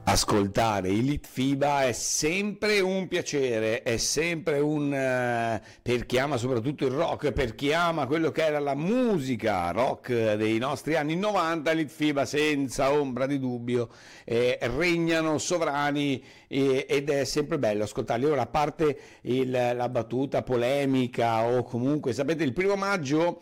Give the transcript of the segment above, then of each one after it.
Ascoltare i Litfiba è sempre un piacere, è sempre per chi ama soprattutto il rock, per chi ama quello che era la musica rock dei nostri anni 90, Litfiba senza ombra di dubbio regnano sovrani ed è sempre bello ascoltarli. Ora, a parte la battuta polemica o comunque, sapete, il 1° maggio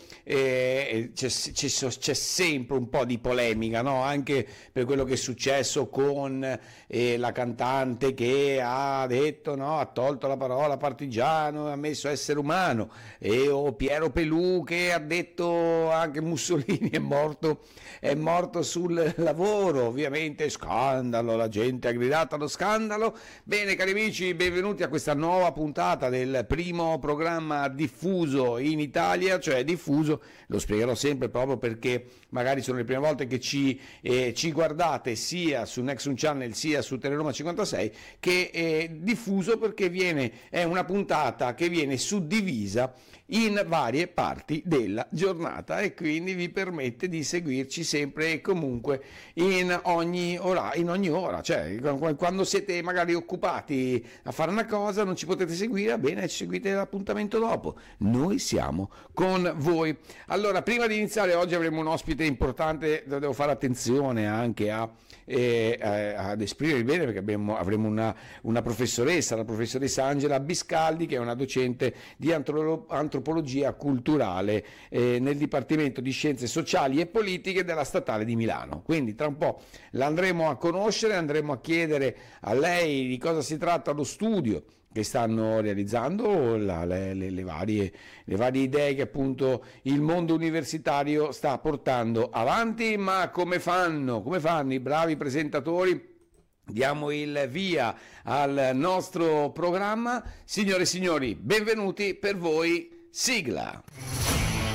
c'è sempre un po' di polemica, no? Anche per quello che è successo con la cantante che ha detto, no, ha tolto la parola partigiano e ha messo essere umano, o Piero Pelù che ha detto anche Mussolini è morto sul lavoro, ovviamente scandalo, la gente ha gridato allo scandalo. Bene cari amici, benvenuti a questa nuova puntata del primo programma diffuso in Italia, cioè diffuso, lo spiegherò sempre proprio perché magari sono le prime volte che ci guardate sia su Nexum Channel sia su Teleroma 56, che è diffuso perché è una puntata che viene suddivisa in varie parti della giornata e quindi vi permette di seguirci sempre e comunque in ogni ora, cioè quando siete magari occupati a fare una cosa non ci potete seguire, va bene, ci seguite l'appuntamento dopo, noi siamo con voi. Allora, prima di iniziare oggi avremo un ospite importante, devo fare attenzione anche ad esprimere bene perché avremo una professoressa, la professoressa Angela Biscaldi, che è una docente di antropologia culturale nel Dipartimento di Scienze Sociali e Politiche della Statale di Milano. Quindi tra un po' l'andremo a conoscere, andremo a chiedere a lei di cosa si tratta lo studio che stanno realizzando, le varie idee che appunto il mondo universitario sta portando avanti. Ma come fanno i bravi presentatori? Diamo il via al nostro programma. Signore e signori, benvenuti, per voi sigla.